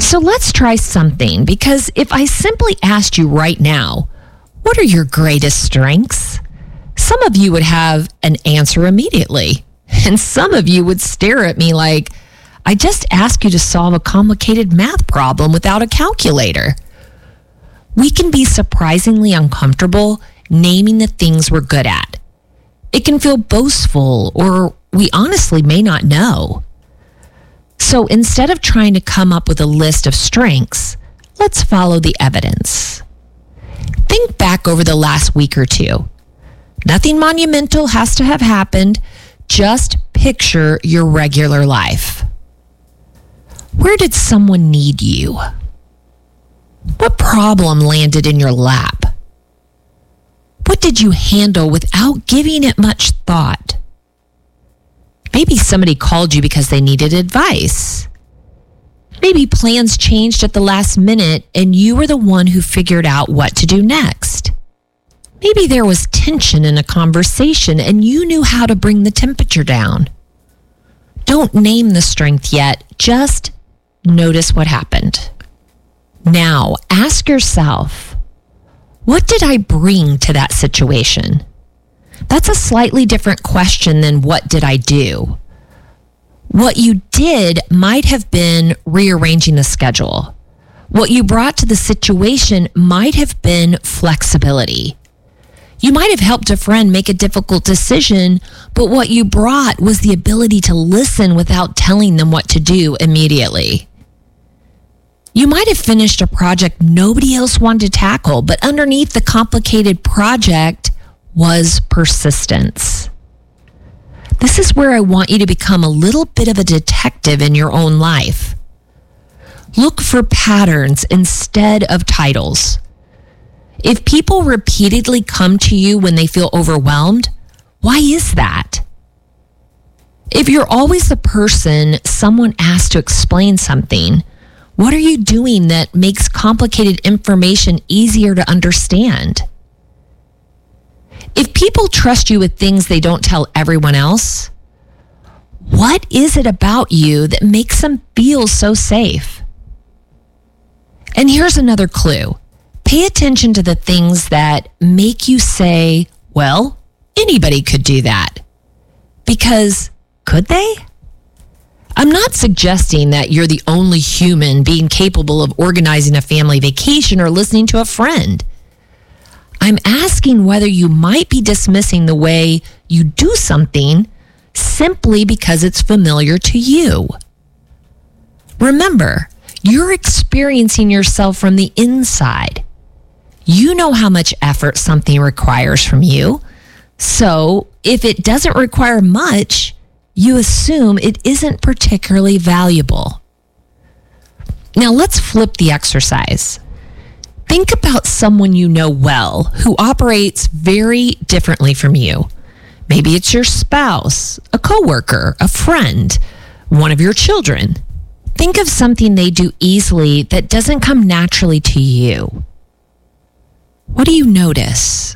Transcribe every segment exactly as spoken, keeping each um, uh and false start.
So let's try something, because if I simply asked you right now, what are your greatest strengths? Some of you would have an answer immediately, and some of you would stare at me like, I just asked you to solve a complicated math problem without a calculator. We can be surprisingly uncomfortable naming the things we're good at. It can feel boastful, or we honestly may not know. So instead of trying to come up with a list of strengths, let's follow the evidence. Think back over the last week or two. Nothing monumental has to have happened. Just picture your regular life. Where did someone need you? What problem landed in your lap? What did you handle without giving it much thought? Maybe somebody called you because they needed advice. Maybe plans changed at the last minute and you were the one who figured out what to do next. Maybe there was tension in a conversation and you knew how to bring the temperature down. Don't name the strength yet, just notice what happened. Now, ask yourself, what did I bring to that situation? That's a slightly different question than what did I do? What you did might have been rearranging the schedule. What you brought to the situation might have been flexibility. You might have helped a friend make a difficult decision, but what you brought was the ability to listen without telling them what to do immediately. You might have finished a project nobody else wanted to tackle, but underneath the complicated project was persistence. This is where I want you to become a little bit of a detective in your own life. Look for patterns instead of titles. If people repeatedly come to you when they feel overwhelmed, why is that? If you're always the person someone asks to explain something, what are you doing that makes complicated information easier to understand? If people trust you with things they don't tell everyone else, what is it about you that makes them feel so safe? And here's another clue. Pay attention to the things that make you say, well, anybody could do that. Because could they? I'm not suggesting that you're the only human being capable of organizing a family vacation or listening to a friend. I'm asking whether you might be dismissing the way you do something simply because it's familiar to you. Remember, you're experiencing yourself from the inside. You know how much effort something requires from you. So if it doesn't require much, you assume it isn't particularly valuable. Now let's flip the exercise. Think about someone you know well who operates very differently from you. Maybe it's your spouse, a coworker, a friend, one of your children. Think of something they do easily that doesn't come naturally to you. What do you notice?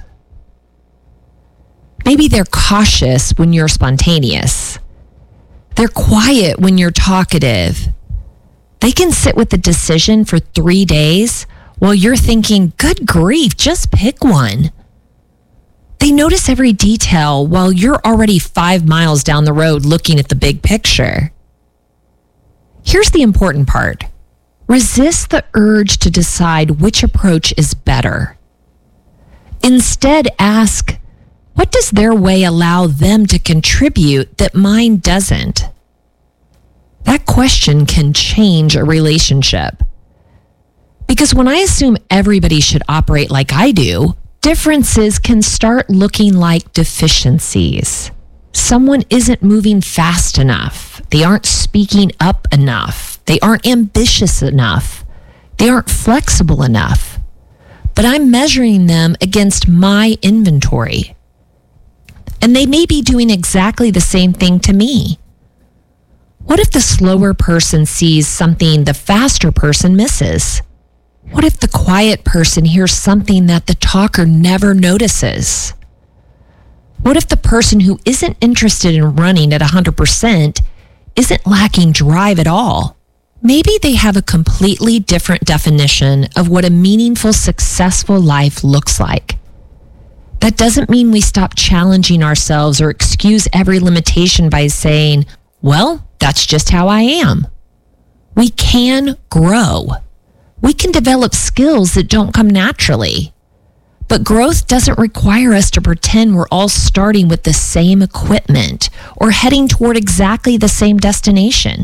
Maybe they're cautious when you're spontaneous. They're quiet when you're talkative. They can sit with the decision for three days while you're thinking, good grief, just pick one. They notice every detail while you're already five miles down the road looking at the big picture. Here's the important part. Resist the urge to decide which approach is better. Instead, ask, what does their way allow them to contribute that mine doesn't? That question can change a relationship. Because when I assume everybody should operate like I do, differences can start looking like deficiencies. Someone isn't moving fast enough. They aren't speaking up enough. They aren't ambitious enough. They aren't flexible enough. But I'm measuring them against my inventory. And they may be doing exactly the same thing to me. What if the slower person sees something the faster person misses? What if the quiet person hears something that the talker never notices? What if the person who isn't interested in running at one hundred percent isn't lacking drive at all? maybe they have a completely different definition of what a meaningful, successful life looks like. That doesn't mean we stop challenging ourselves or excuse every limitation by saying, well, that's just how I am. We can grow. We can develop skills that don't come naturally. But growth doesn't require us to pretend we're all starting with the same equipment or heading toward exactly the same destination.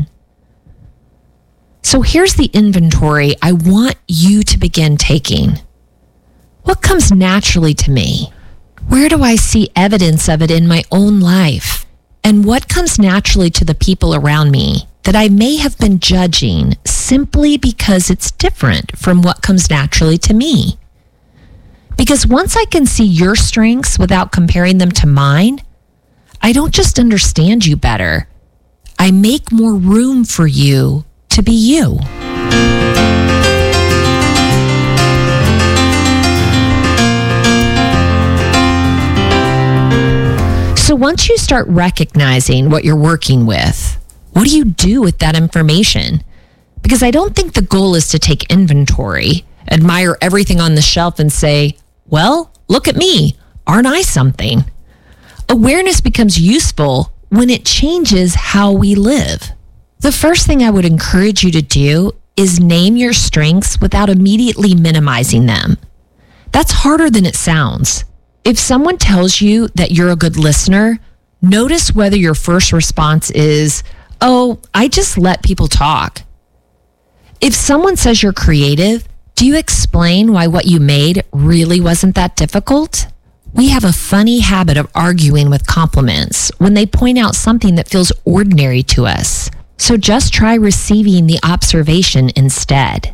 So here's the inventory I want you to begin taking. What comes naturally to me? Where do I see evidence of it in my own life? And what comes naturally to the people around me that I may have been judging simply because it's different from what comes naturally to me? Because once I can see your strengths without comparing them to mine, I don't just understand you better. I make more room for you to be you. So once you start recognizing what you're working with, what do you do with that information? Because I don't think the goal is to take inventory, admire everything on the shelf and say, well, look at me. Aren't I something? Awareness becomes useful when it changes how we live. The first thing I would encourage you to do is name your strengths without immediately minimizing them. That's harder than it sounds. If someone tells you that you're a good listener, notice whether your first response is, oh, I just let people talk. If someone says you're creative, do you explain why what you made really wasn't that difficult? We have a funny habit of arguing with compliments when they point out something that feels ordinary to us. So just try receiving the observation instead.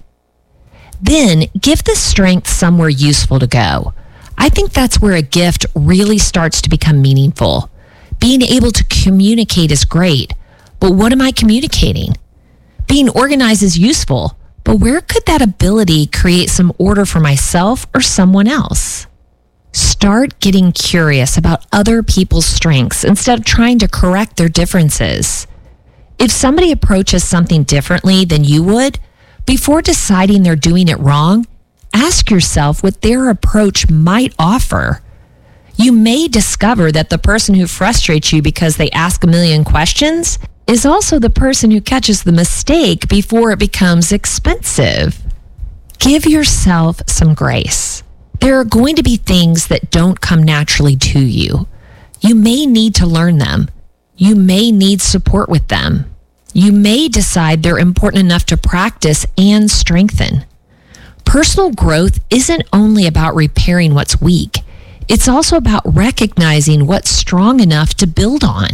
Then give the strength somewhere useful to go. I think that's where a gift really starts to become meaningful. Being able to communicate is great, but what am I communicating? Being organized is useful, but where could that ability create some order for myself or someone else? Start getting curious about other people's strengths instead of trying to correct their differences. If somebody approaches something differently than you would, before deciding they're doing it wrong, ask yourself what their approach might offer. You may discover that the person who frustrates you because they ask a million questions is also the person who catches the mistake before it becomes expensive. Give yourself some grace. There are going to be things that don't come naturally to you. You may need to learn them. You may need support with them. You may decide they're important enough to practice and strengthen. Personal growth isn't only about repairing what's weak. It's also about recognizing what's strong enough to build on.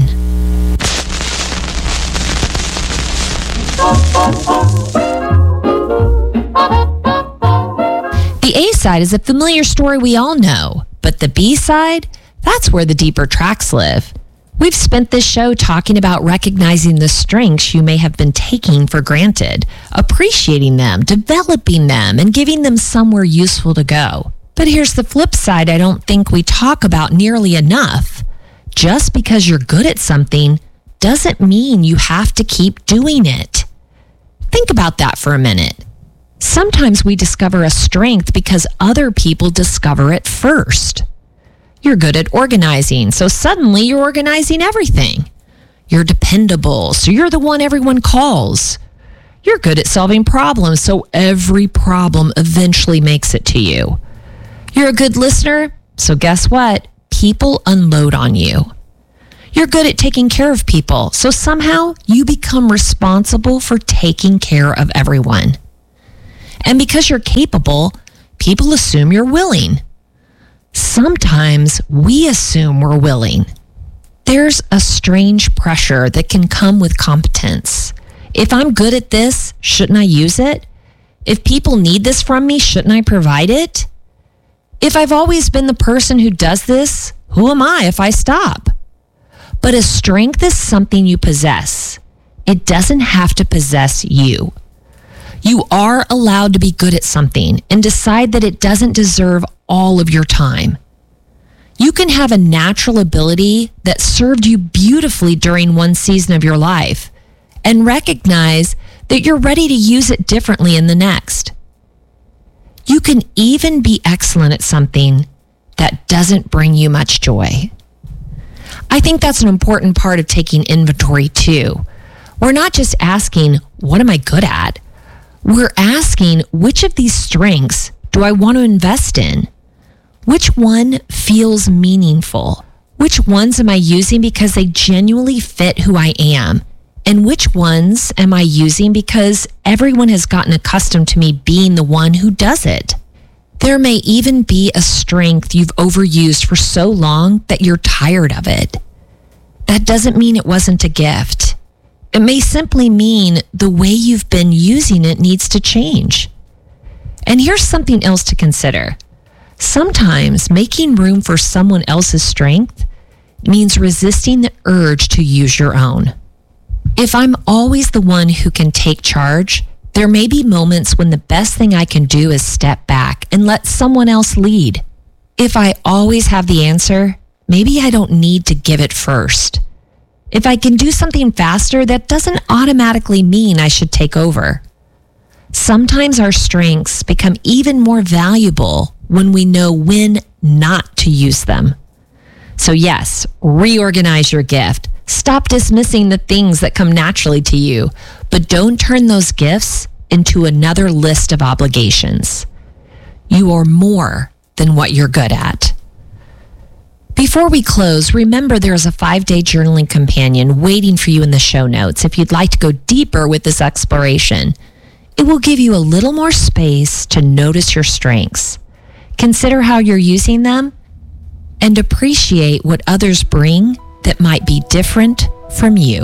The A side is a familiar story we all know, but the B side, that's where the deeper tracks live. We've spent this show talking about recognizing the strengths you may have been taking for granted, appreciating them, developing them, and giving them somewhere useful to go. But here's the flip side I don't think we talk about nearly enough. Just because you're good at something doesn't mean you have to keep doing it. Think about that for a minute. Sometimes we discover a strength because other people discover it first. You're good at organizing, so suddenly you're organizing everything. You're dependable, so you're the one everyone calls. You're good at solving problems, so every problem eventually makes it to you. You're a good listener, so guess what? People unload on you. You're good at taking care of people, so somehow you become responsible for taking care of everyone. And because you're capable, people assume you're willing. Sometimes we assume we're willing. There's a strange pressure that can come with competence. If I'm good at this, shouldn't I use it? If people need this from me, shouldn't I provide it? If I've always been the person who does this, who am I if I stop? But a strength is something you possess. It doesn't have to possess you. You are allowed to be good at something and decide that it doesn't deserve all of your time. You can have a natural ability that served you beautifully during one season of your life and recognize that you're ready to use it differently in the next. You can even be excellent at something that doesn't bring you much joy. I think that's an important part of taking inventory too. We're not just asking, what am I good at? We're asking, which of these strengths do I want to invest in? Which one feels meaningful? Which ones am I using because they genuinely fit who I am? And which ones am I using because everyone has gotten accustomed to me being the one who does it? There may even be a strength you've overused for so long that you're tired of it. That doesn't mean it wasn't a gift. It may simply mean the way you've been using it needs to change. And here's something else to consider. Sometimes making room for someone else's strength means resisting the urge to use your own. If I'm always the one who can take charge, there may be moments when the best thing I can do is step back and let someone else lead. If I always have the answer, maybe I don't need to give it first. If I can do something faster, that doesn't automatically mean I should take over. Sometimes our strengths become even more valuable when we know when not to use them. So yes, reorganize your gift. Stop dismissing the things that come naturally to you, but don't turn those gifts into another list of obligations. You are more than what you're good at. Before we close, remember there's a five-day journaling companion waiting for you in the show notes if you'd like to go deeper with this exploration. It will give you a little more space to notice your strengths, consider how you're using them, and appreciate what others bring that might be different from you.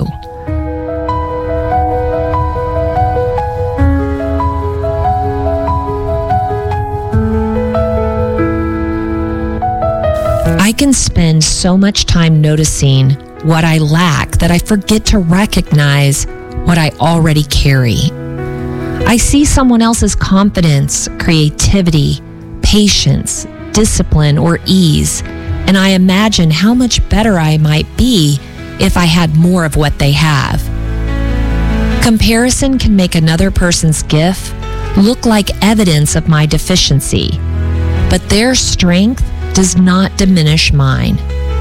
I can spend so much time noticing what I lack that I forget to recognize what I already carry. I see someone else's confidence, creativity, patience, discipline, or ease, and I imagine how much better I might be if I had more of what they have. Comparison can make another person's gift look like evidence of my deficiency, but their strength does not diminish mine.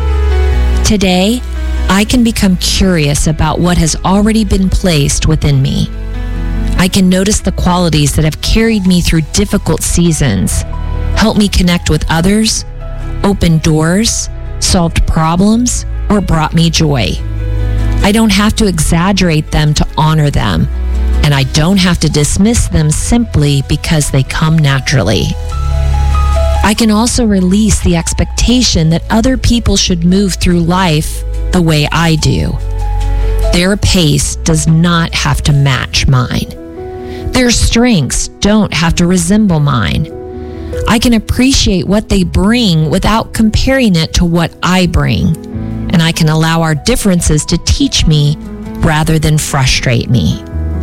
Today, I can become curious about what has already been placed within me. I can notice the qualities that have carried me through difficult seasons, helped me connect with others, opened doors, solved problems, or brought me joy. I don't have to exaggerate them to honor them, and I don't have to dismiss them simply because they come naturally. I can also release the expectation that other people should move through life the way I do. Their pace does not have to match mine. Their strengths don't have to resemble mine. I can appreciate what they bring without comparing it to what I bring, and I can allow our differences to teach me rather than frustrate me.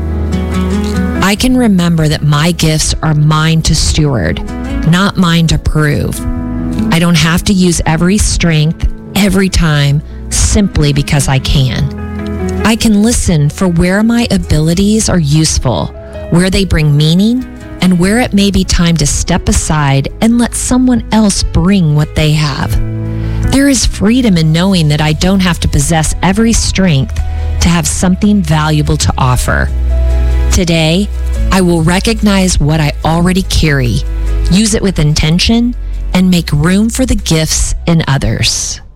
I can remember that my gifts are mine to steward, not mine to prove. I don't have to use every strength every time simply because I can. I can listen for where my abilities are useful, where they bring meaning, and where it may be time to step aside and let someone else bring what they have. There is freedom in knowing that I don't have to possess every strength to have something valuable to offer. Today, I will recognize what I already carry, use it with intention, and make room for the gifts in others.